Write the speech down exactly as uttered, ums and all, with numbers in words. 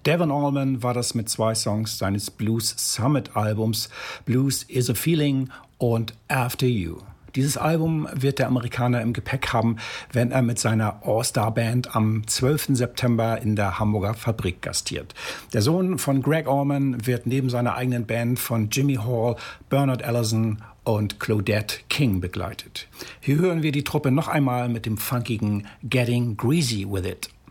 Devon Allman war das mit zwei Songs seines Blues Summit Albums Blues is a Feeling und After You. Dieses Album wird der Amerikaner im Gepäck haben, wenn er mit seiner All-Star-Band am zwölften September in der Hamburger Fabrik gastiert. Der Sohn von Greg Allman wird neben seiner eigenen Band von Jimmy Hall, Bernard Allison und Claudette King begleitet. Hier hören wir die Truppe noch einmal mit dem funkigen Getting Greasy With It.